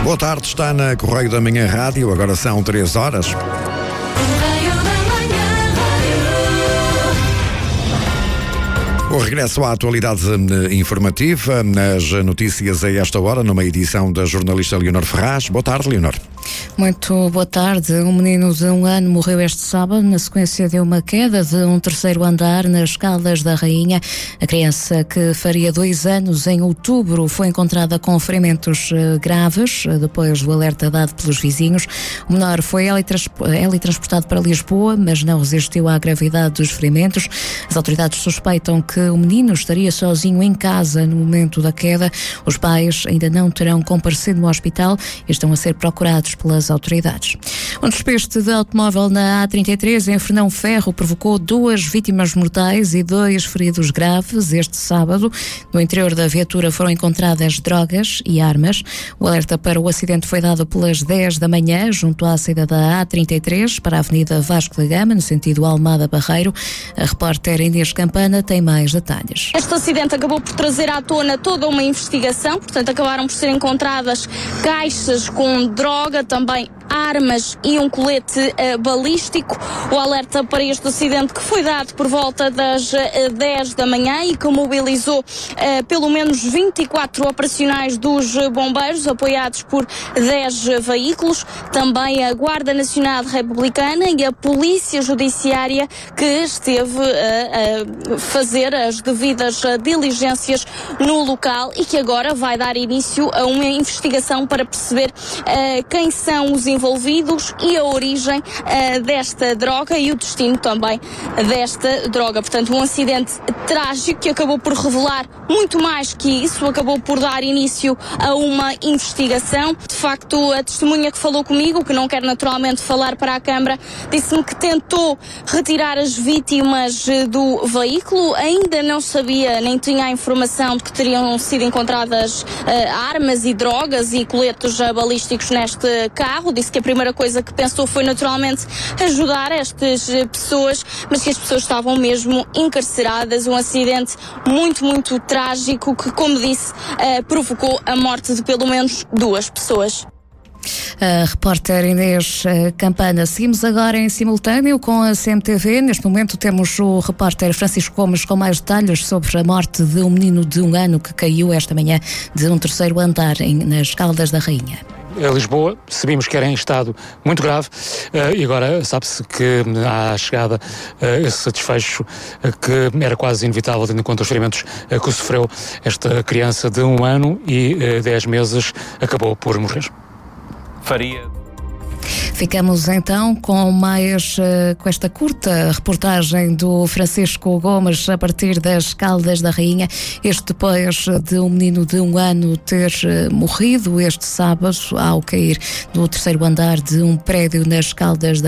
Boa tarde, está na Correio da Manhã Rádio, agora são 3 horas. O regresso à atualidade informativa, nas notícias a esta hora, numa edição da jornalista Leonor Ferraz. Boa tarde, Leonor. Muito boa tarde. Um menino de 1 ano morreu este sábado na sequência de uma queda de um terceiro andar nas Caldas da Rainha. A criança, que faria 2 anos em outubro, foi encontrada com ferimentos graves depois do alerta dado pelos vizinhos. O menor foi transportado para Lisboa, mas não resistiu à gravidade dos ferimentos. As autoridades suspeitam que o menino estaria sozinho em casa no momento da queda. Os pais ainda não terão comparecido no hospital e estão a ser procurados pelas autoridades. Um despiste de automóvel na A33 em Fernão Ferro provocou 2 vítimas mortais e 2 feridos graves este sábado. No interior da viatura foram encontradas drogas e armas. O alerta para o acidente foi dado pelas 10 da manhã, junto à saída da A33 para a Avenida Vasco da Gama, no sentido Almada-Barreiro. A repórter Inês Campana tem mais detalhes. Este acidente acabou por trazer à tona toda uma investigação, portanto acabaram por ser encontradas caixas com droga, também armas e um colete balístico. O alerta para este acidente, que foi dado por volta das 10 da manhã e que mobilizou pelo menos 24 operacionais dos bombeiros, apoiados por 10 veículos, também a Guarda Nacional Republicana e a Polícia Judiciária, que esteve a fazer as devidas diligências no local e que agora vai dar início a uma investigação para perceber quem são os envolvidos e a origem desta droga e o destino também desta droga. Portanto, um acidente trágico que acabou por revelar muito mais que isso, acabou por dar início a uma investigação. De facto, a testemunha que falou comigo, que não quer naturalmente falar para a Câmara, disse-me que tentou retirar as vítimas do veículo, ainda não sabia, nem tinha a informação de que teriam sido encontradas armas e drogas e coletes balísticos neste carro. Disse que a primeira coisa que pensou foi naturalmente ajudar estas pessoas, mas que as pessoas estavam mesmo encarceradas. Um acidente muito, muito trágico que, como disse, provocou a morte de pelo menos 2 pessoas. A repórter Inês Campana. Seguimos agora em simultâneo com a CMTV. Neste momento temos o repórter Francisco Gomes com mais detalhes sobre a morte de um menino de 1 ano que caiu esta manhã de um terceiro andar nas Caldas da Rainha. Em Lisboa, sabíamos que era em estado muito grave e agora sabe-se que à chegada esse desfecho que era quase inevitável, tendo em conta os ferimentos que sofreu esta criança de 1 ano e 10 meses, acabou por morrer. Ficamos então com esta curta reportagem do Francisco Gomes a partir das Caldas da Rainha. Este depois de um menino de 1 ano ter morrido este sábado ao cair do terceiro andar de um prédio nas Caldas da